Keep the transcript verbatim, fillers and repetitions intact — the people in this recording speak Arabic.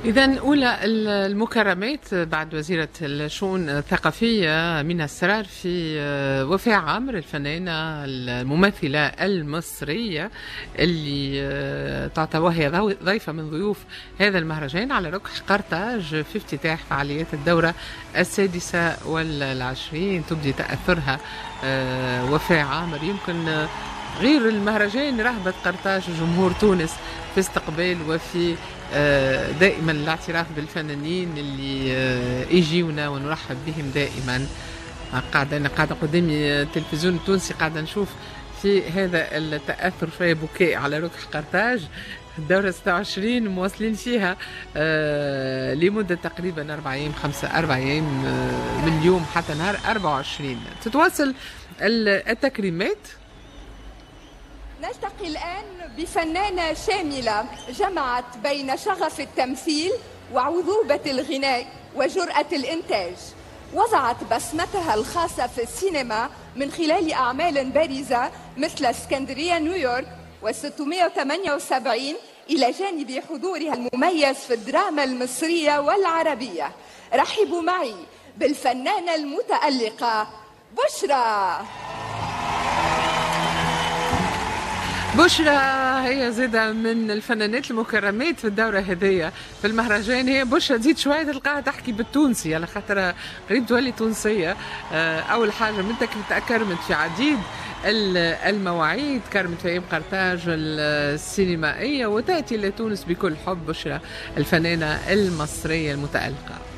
إذن أولى المكرمات بعد وزيرة الشؤون الثقافية منى السرار في وفاء عامر، الفنانة الممثلة المصرية اللي تعتبر هي ضيفة من ضيوف هذا المهرجان على ركح قرطاج في افتتاح فعاليات الدورة السادسة والعشرين. تبدي تأثرها وفاء عامر. يمكن غير المهرجان رهبة قرطاج وجمهور تونس في استقبال وفي دائما الاعتراف بالفنانين اللي يجيونا ونرحب بهم دائما. قاعدة أنا قاعدة قدامي التلفزيون التونسي قاعدة نشوف في هذا التأثر في بكاء على ركح قرطاج. الدورة ستة وعشرين مواصلين فيها آه لمدة تقريبا أربع أيام خمسة أربع أيام آه من اليوم حتى نهار أربعة وعشرين تتواصل التكريمات. نلتقي الآن بفنانة شاملة جمعت بين شغف التمثيل وعذوبة الغناء وجرأة الإنتاج. وضعت بصمتها الخاصة في السينما من خلال أعمال بارزة مثل اسكندرية نيويورك وستمائة وثمانية وسبعين، إلى جانب حضورها المميز في الدراما المصرية والعربية. رحبوا معي بالفنانة المتألقة بشرى. بشرى هي زيادة من الفنانات المكرمات في الدورة هذية في المهرجان. هي بشرى تزيد شوية تلقاها تحكي بالتونسي على خاطر قريب تولي تونسية. أول حاجة من كرمت في عديد المواعيد، كرمت في أيام قرطاج السينمائية، وتأتي لتونس بكل حب. بشرى الفنانة المصرية المتألقة.